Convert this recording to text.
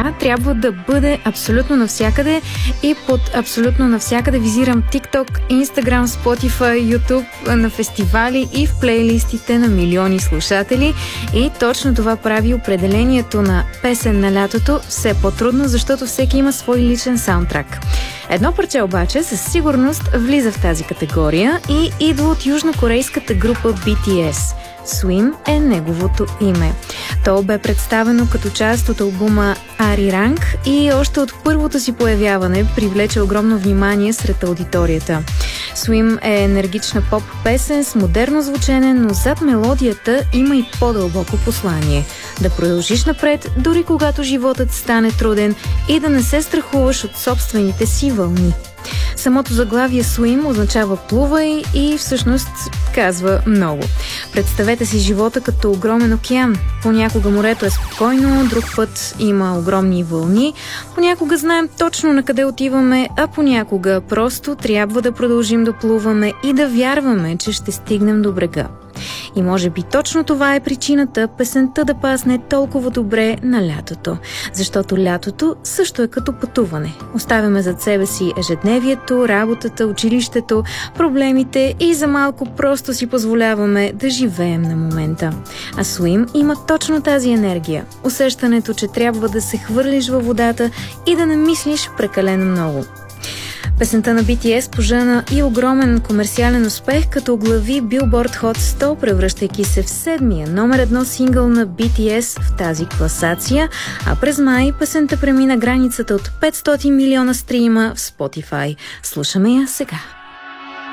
Тя трябва да бъде абсолютно навсякъде и под абсолютно навсякъде визирам TikTok, Instagram, Spotify, YouTube, на фестивали и в плейлистите на милиони слушатели. И точно това прави определението на песен на лятото все по-трудно, защото всеки има свой личен саундтрак. Едно парче обаче със сигурност влиза в тази категория и идва от южнокорейската група BTS. Swim е неговото име. То бе представено като част от албума Arirang и още от първото си появяване привлече огромно внимание сред аудиторията. Swim е енергична поп-песен с модерно звучене, но зад мелодията има и по-дълбоко послание. Да продължиш напред, дори когато животът стане труден, и да не се страхуваш от собствените си вълни. Самото заглавие Swim означава плувай и всъщност казва много. Представете си живота като огромен океан. Понякога морето е спокойно, друг път има огромни вълни, понякога знаем точно на къде отиваме, а понякога просто трябва да продължим да плуваме и да вярваме, че ще стигнем до брега. И може би точно това е причината песента да пасне толкова добре на лятото. Защото лятото също е като пътуване. Оставяме зад себе си ежедневието, работата, училището, проблемите и за малко просто си позволяваме да живеем на момента. А Swim има точно тази енергия. Усещането, че трябва да се хвърлиш във водата и да не мислиш прекалено много. Песента на BTS пожена и огромен комерциален успех, като оглави Billboard Hot 100, превръщайки се в 7-я номер 1 сингъл на BTS в тази класация, а през май песента премина границата от 500 милиона стрима в Spotify. Слушаме я сега.